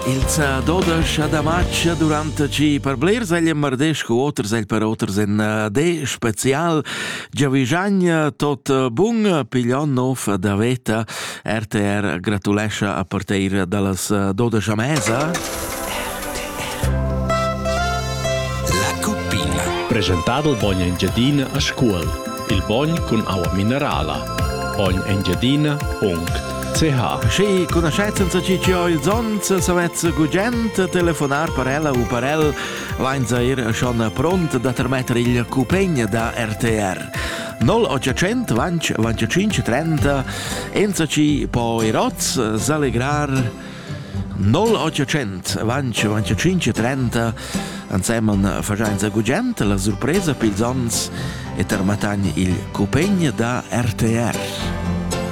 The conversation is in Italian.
Ils 12 da maig durant ci per blers egli mardesco oters el per oters en de special giavigiagn tot bun piglion nov da veta RTR gratulescha a partir dallas 12 mesa. La Cuppina. Presentato il Bogn Engiadina a scuola. Il Bogn con acqua minerale. bognengiadina.ch. Sì, conoscenza ci ho il zonz, savez gugent, telefonar per ella o per el, vain zair schon pront da termettere il cupegn da RTR. 0800 25 30, enza ci poi roz, s'allegrar 0800 25 30, insieme facciamo gugent, la sorpresa per il zonz e termetagn il cupegn da RTR.